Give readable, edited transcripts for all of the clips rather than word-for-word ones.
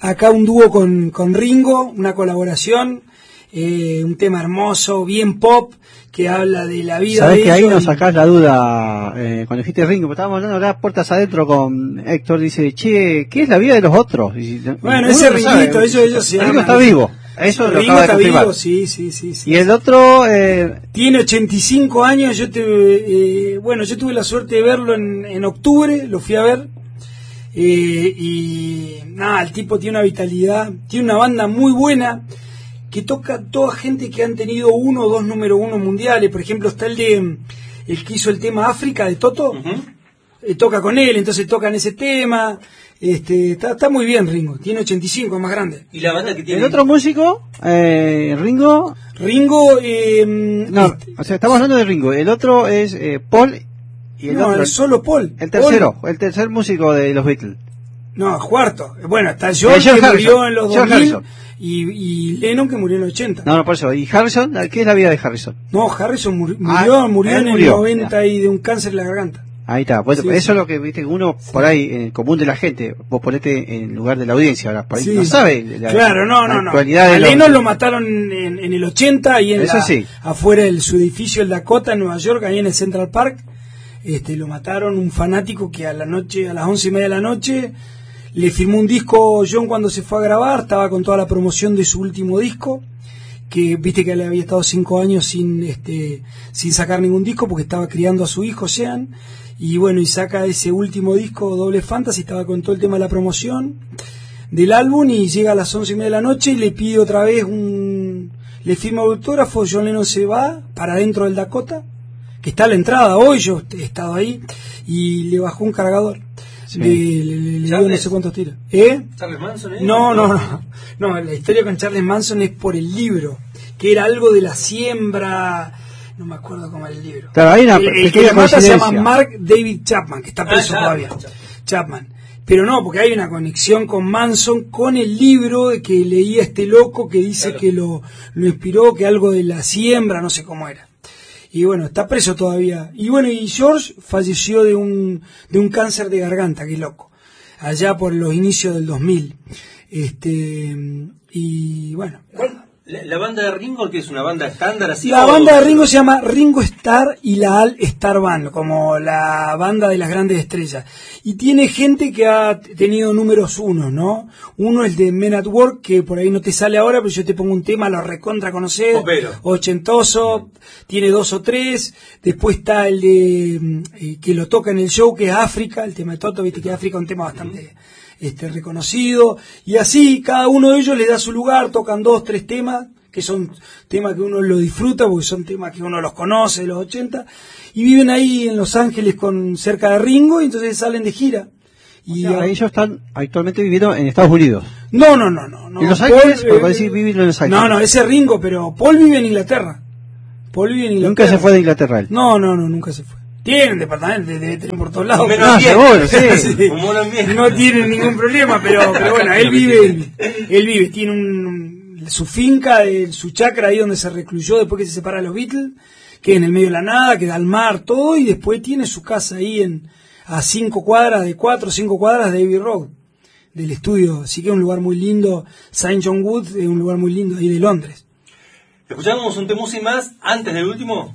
acá un dúo con Ringo, una colaboración, un tema hermoso, bien pop, que habla de la vida de ellos. Sabés que ahí nos sacás la duda, cuando dijiste Ringo, porque estábamos hablando acá puertas adentro con Héctor, dice, che, ¿qué es la vida de los otros? Bueno, ese Ringuito, ellos se Ringo llaman. está vivo, eso lo acaba de confirmar. Vivo, sí. Y el otro... tiene 85 años, yo tuve la suerte de verlo en octubre, lo fui a ver, y nada, el tipo tiene una vitalidad, tiene una banda muy buena, que toca toda gente que han tenido 1 o 2 número 1 mundiales. Por ejemplo, está el que hizo el tema África de Toto, toca con él, entonces tocan ese tema. Está muy bien Ringo, tiene 85, es más grande. ¿Y la banda que tiene? ¿El otro músico? Ringo... No, o sea, estamos hablando de Ringo, el otro es Paul, y el otro... es solo Paul. El tercer músico de los Beatles. No, cuarto. Bueno, está George que murió en los 2000 y Lennon que murió en los 80. No, por eso. ¿Y Harrison? ¿Qué es la vida de Harrison? No, Harrison murió en el 90 y de un cáncer en la garganta. Ahí está. Pues, sí, eso es lo que viste uno por ahí, en el común de la gente. Vos ponete en lugar de la audiencia. Ahora, por ahí no sabe claro, no. actualidad a Lennon lo mataron en el 80 y afuera de su edificio, el Dakota, en Nueva York, ahí en el Central Park. Lo mataron un fanático que a las 11:30 de la noche le firmó un disco. John, cuando se fue a grabar, estaba con toda la promoción de su último disco, que viste que le había estado 5 años sin sacar ningún disco porque estaba criando a su hijo Sean, y bueno, y saca ese último disco, Double Fantasy, estaba con todo el tema de la promoción del álbum, y llega a las 11:30 de la noche y le pide otra vez le firma autógrafo. John Lennon se va para dentro del Dakota, que está a la entrada, hoy yo he estado ahí, y le bajó un cargador. Sí. Le dio no sé cuántos tiros. ¿Charles Manson? No, la historia con Charles Manson es por el libro, que era algo de la siembra, no me acuerdo cómo era el libro. Claro, hay una el que le mata se llama Mark David Chapman, que está preso todavía. Chapman. Pero no, porque hay una conexión con Manson, con el libro que leía este loco que dice que lo inspiró, que algo de la siembra, no sé cómo era. Y bueno, está preso todavía. Y bueno, y George falleció de un cáncer de garganta, qué loco, allá por los inicios del 2000. Y bueno. ¿La banda de Ringo, que es una banda estándar así? La banda de Ringo se llama Ringo Starr y la All Star Band, como la banda de las grandes estrellas. Y tiene gente que ha tenido números 1, ¿no? Uno es de Men at Work, que por ahí no te sale ahora, pero yo te pongo un tema, lo recontra conocer, ochentoso, tiene 2 o 3. Después está el de que lo toca en el show, que es África, el tema de Toto, viste que África es un tema bastante reconocido, y así cada uno de ellos le da su lugar, tocan 2, 3 temas, que son temas que uno lo disfruta, porque son temas que uno los conoce de los 80, y viven ahí en Los Ángeles cerca de Ringo, y entonces salen de gira. Y ellos están actualmente viviendo en Estados Unidos. No. ¿En Los Ángeles? Porque decir vivir en Los Ángeles. No, ese es Ringo, pero Paul vive en Inglaterra. Nunca se fue de Inglaterra él. No, nunca se fue. Tienen departamento, debe tener por todos lados. Seguro, sí. No tienen ningún problema, pero bueno, él vive, tiene su finca, su chacra ahí donde se recluyó después que se separa de los Beatles, que es en el medio de la nada, que da al mar, todo, y después tiene su casa ahí a 4 o 5 cuadras de Abbey Road, del estudio, así que es un lugar muy lindo. St. John Wood es un lugar muy lindo ahí de Londres. ¿Escuchamos un tema más antes del último?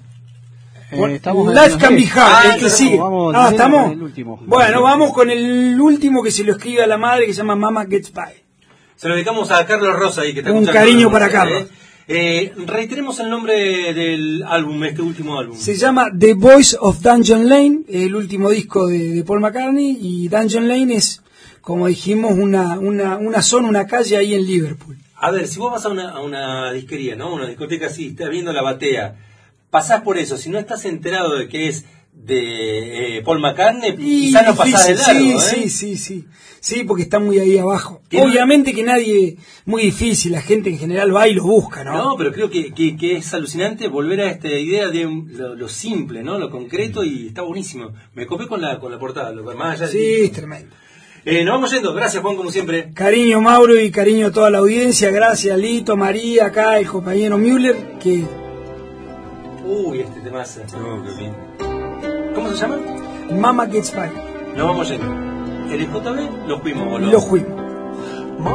Life Can Be Hard, el que sigue. ¿Estamos? Bueno, vamos con el último, que se lo escribe a la madre, que se llama Mama Gets By. Se lo dedicamos a Carlos Rosa ahí, que está un cariño para Carlos. Reiteremos el nombre del álbum, este último álbum. Se llama The Voice of Dungeon Lane, el último disco de Paul McCartney, y Dungeon Lane es, como dijimos, una zona, una calle ahí en Liverpool. A ver, si vos vas a una disquería, ¿no? Una discoteca así, estás viendo la batea, pasás por eso, si no estás enterado de que es de Paul McCartney, quizás no pasás de largo, Sí, porque está muy ahí abajo. Obviamente que nadie, muy difícil, la gente en general va y lo busca, ¿no? No, pero creo que es alucinante volver a esta idea de lo simple, ¿no? Lo concreto, y está buenísimo. Me copé con la portada, más allá de es tremendo. Nos vamos yendo, gracias Juan, como siempre. Cariño Mauro y cariño a toda la audiencia, gracias Lito, María, acá el compañero Müller, que... este temazo. ¿Cómo se llama? Mama Gets By. Nos vamos yendo. El JB lo fuimos, boludo. Lo fuimos.